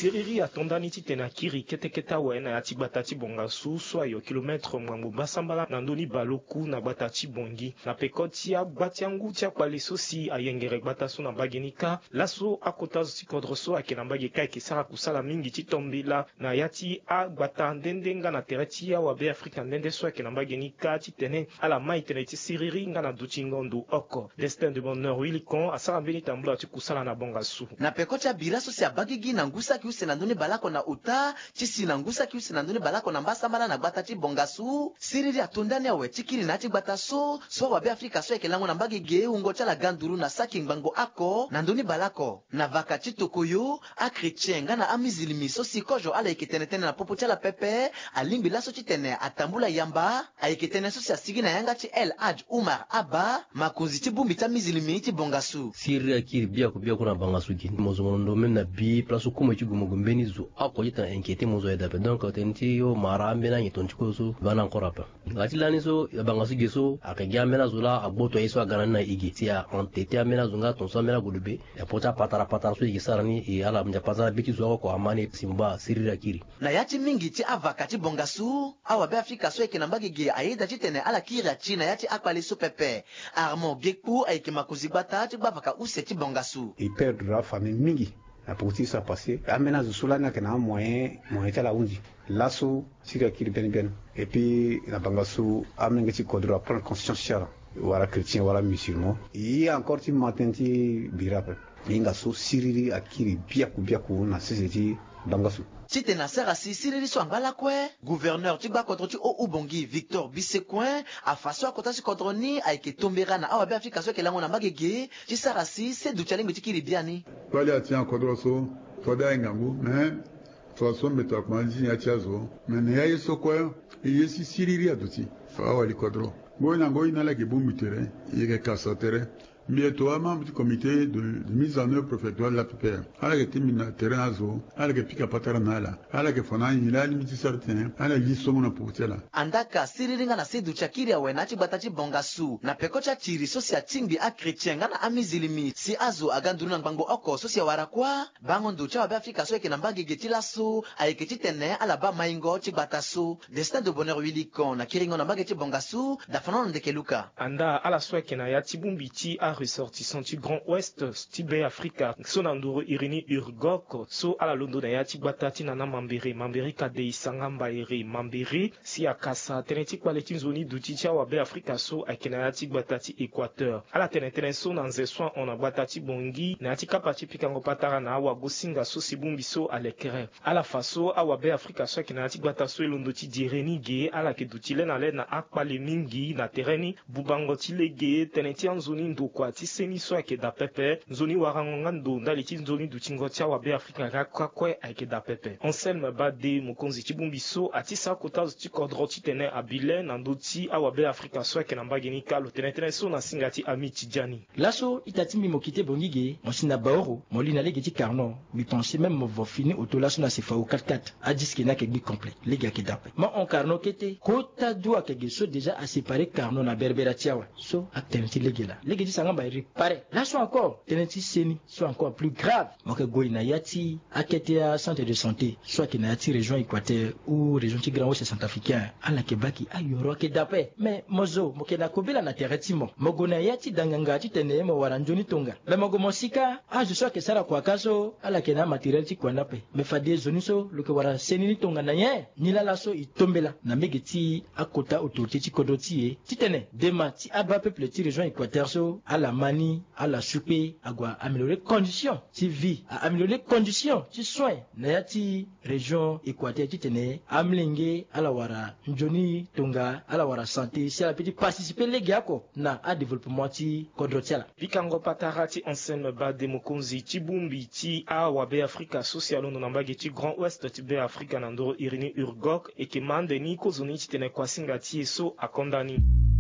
siriri atondani ti tene akiri keteketa wena ya ti gbata ti bonga su so ayo kilometre mwangu basambala na ndoni baloku na gbata ti bongi na peko ti agbati angu ti akpale so si ayengere gbata so na bageni ka laso akota zo ti kodro so ayeke na mbage ka ayeke sara kusala mingi ti tombela na ya ti agbata ndende nga na tere ti awabe afrika ndende so ayeke na mbageni ka ti tene ala mai tene ti siriri nga na duti ngondu oko destin de bonheur wilikon asara mbeni tambula ti kusala na bonga su na peko ti abira so si abagigi na ngusa ki use na ndöni balako na uta ti si na ngusa ki use na ndöni balako na mbasambala na gbata ti bonga su siriri atondani awe ti kiri na ti gbata so awabe afrika so ayeke lango na mbagege hungo ti ala ganduru na saki ngbango ako na ndöni balako na vaka ti tokoyo akretien nga na amizilimi so si kojo ala yeke tene tënë na popo ti ala pepe alingbi laso ti tene atambula yamba ayeke tënë so si asigi na yanga ti El Hadj Umar Abba makonzi ti bungbi ti amizilimi ti bonga su siriri akiri biaku na banga su gini mozomondo même na bi place kumo ti gumo gumbeni zo ako yita inquiété mozo ya dape donc tenti yo mara ambena ni tonti ko so bana encore apa ngati lani so banga su geso akagi ambena zo la agboto yeso agana na igi ti a entêté ambena zo nga tonso ambena gulube ya pota patara so igi sarani e ala mja patara biki zo ko amani simba siriri akiri na yati mingi ti avaka ti bonga su awabe afrika so ayeke na mbagege ayeda ti tene ala kiri ati na yati akpale so pepe Armand Gekpu ayeke makonzi gbata ti gbavaka use ti bonga su il perdra famille mingi la politique ça passé amena zusulana que na moyen tala unji lasso sika kiri ben et puis la bangasu amenga ci kodro prendre conscience chala wala chrétien wala musulman et encore ti matin ti birape inga so siriri akiri biaku na seseti bangasu ti tene asara si siriri so angala kue gouverneur ti gba kodro ti ubongi Victor Bisekuen afa so akota si kodro ni ayeke tombera na awabe afrika so ayeke lango na mbagege ti sara si sedu ti alingbi ti kiri biani wali ati akodro so toda engangu mais so so mbeto akmanji ya chazo mais ne yaye so kue iye si siriri aduti fa wali kodro ngoi na la ke bumbitere yeke kasotere Mieto membre du comité de mise en œuvre préfectorale de la PPR. Ala ke timina terrain azo, ala ke pika patara nala, ala ke fona ila limiti sartin, ala liso mona putela. Andaka siriri nga na sedu chakiri awe na chibata chi bonga su, na peko cha chiri so si atingbi a chrétien nga na amizilimi, si azo aganduru na ngbango oko so si warakwa, bangondo cha wabe Afrika so eke na mbagege tila su, ayeke titene ala ba maingo chibata su, destin de bonheur wilikon na kiringo na mbagege bonga su, da fanon ndeke luka. Anda ala so eke na ya tibumbi ti a ressortissant du Grand Ouest, Tibé Africa, Sonanduro Irini Urgok, so ala londo na yati batati na Mambiri kade isanga mbairi Mambiri, si akasa teneti kwaleti nzoni duti tia wabe Afrika so akena yati batati Équateur. Ala tenetene so na nze soin on a batati bongi, na yati kapati pikango patara na awa gosinga so sibumbi so alekere. Ala faso awabe Afrika so akena yati bataso elondo ti direni ge, ala ke dutile na le na akpale mingi na tereni, bubango ti lege, teneti anzoni ndokwa ti seni so ayeke da pepe nzoni warango nga ndo ndali ti nzoni duti ngo ti awabe afrika ga kue ayeke da pepe Anselme Bade mokonzi ti bungbi so ati sa kota zo ti kodro ti tene abile na ndö ti awabe afrika so ayeke na mbageni ka lo tene tënë so na singa ti ami tidjani laso ita ti mbi mo kite bongi ge mo si na baoro mo li na lege ti karno mi pense même mo vo fini auto laso na se fa o 4-4 adiske na ayeke gbi complet lege ayeke dape ma on karno kete kota du ayeke so déjà a séparé karno na berbera ti awe so atene ti lege la lege ti sanga pareil. Là, soit encore, tenenti seni, soit encore plus grave. Moke goy na yati, akete à centre de santé, soit ki na yati région Équateur ou région ti Grand Ouest centrafricain. Ala ke baki ayoro ke dape. Mais mozo, moke na kobela na tereti mo. Mogo na yati danganga ti tene mo waranjoni tonga. Mais mogo mosika, je soit ke sara kwa kaso, ala ke na matériel ti kwa nape. Mais fade zoni so, lo ke wara seni ni tonga na ye. Ni la so itombela. Na mege ti akota autorité ti kodoti ti tene. Dema ti aba peuple ti région Équateur so, ala mani à la souper à améliorer conditions ti vie à améliorer conditions ti soins na yati région Équateur ti tene amlenge à la wara njoni tonga à la wara santé si la petit participer lege ako na a développement ti kodrotiala pikango patara ti Anselme Bade mokonzi ti bumbi ti awabe Afrika social no nambage ti Grand Ouest ti be Afrika na ndoro Irini Urgok e ke mande ni kozoni ti tene kwasinga ti eso akondani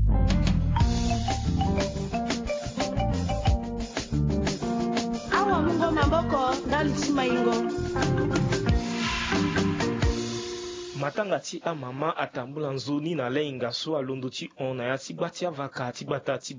maboko ndali ti maingo matanga ti amama atambula nzoni na lenga so alondo ti on na ya ti gbati avaka ti gbata ti